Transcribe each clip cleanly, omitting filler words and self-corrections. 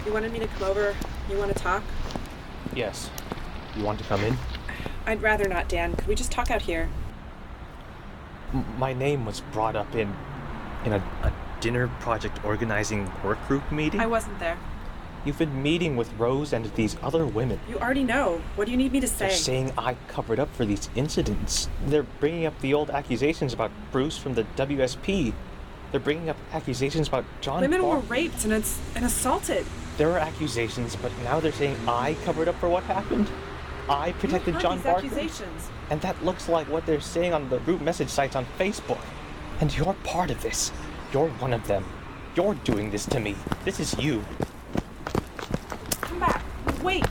You wanted me to come over? You want to talk? Yes. You want to come in? I'd rather not, Dan. Could we just talk out here? My name was brought up in a dinner project organizing work group meeting. I wasn't there. You've been meeting with Rose and these other women. You already know. What do you need me to say? They're saying I covered up for these incidents. They're bringing up the old accusations about Bruce from the WSP. They're bringing up accusations about John Women Barker. were raped and assaulted. There are accusations, but now they're saying I covered up for what happened. I protected You heard John these Barker. accusations. And that looks like what they're saying on the group message sites on Facebook. And you're part of this. You're one of them. You're doing this to me. This is you. Come back. Wait.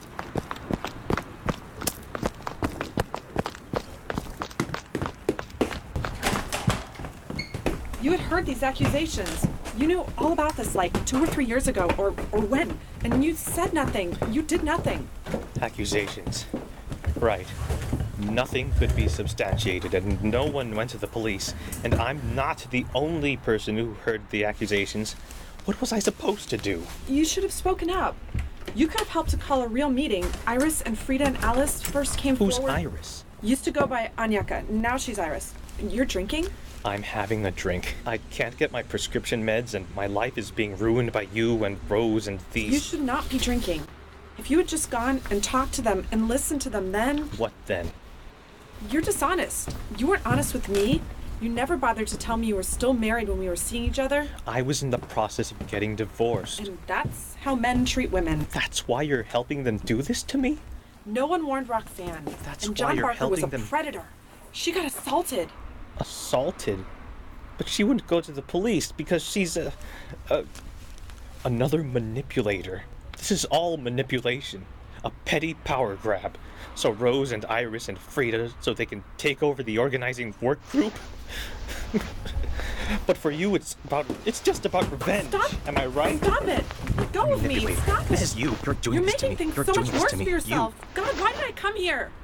You had heard these accusations. You knew all about this like 2 or 3 years ago, or when. And you said nothing. You did nothing. Accusations. Right. Nothing could be substantiated, and no one went to the police. And I'm not the only person who heard the accusations. What was I supposed to do? You should have spoken up. You could have helped to call a real meeting. Iris and Frida and Alice first came Who's forward. Iris? Used to go by Anyaka. Now she's Iris. You're drinking? I'm having a drink. I can't get my prescription meds, and my life is being ruined by you and Rose and these... You should not be drinking. If you had just gone and talked to them and listened to them then... What then? You're dishonest. You weren't honest with me. You never bothered to tell me you were still married when we were seeing each other. I was in the process of getting divorced. And that's how men treat women. That's why you're helping them do this to me? No one warned Roxanne. That's and why John you're Barker was a helping them. predator. She got assaulted. Assaulted? But she wouldn't go to the police because she's another manipulator. This is all manipulation. A petty power grab. So Rose and Iris and Frida, so they can take over the organizing work group? But for you, it's just about revenge. Stop! Am I right? Stop it! Let go of me! Manipulator. Stop it! This is you. You're doing You're this to making me. things You're so doing much this worse to for me. yourself. God, why did I come here?